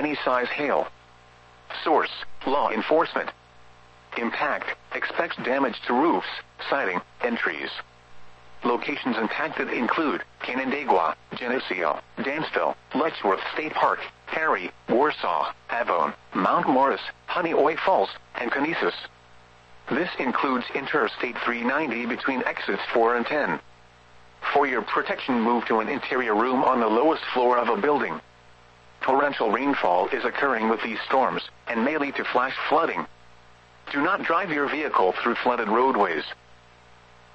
any size hail. Source: law enforcement. Impact: expects damage to roofs, siding, and trees. Locations impacted include Canandaigua, Geneseo, Dansville, Letchworth State Park, Cary, Warsaw, Avon, Mount Morris, Honeoye Falls, and Conesus. This includes Interstate 390 between exits 4 and 10. For your protection, move to an interior room on the lowest floor of a building. Torrential rainfall is occurring with these storms and may lead to flash flooding. Do not drive your vehicle through flooded roadways.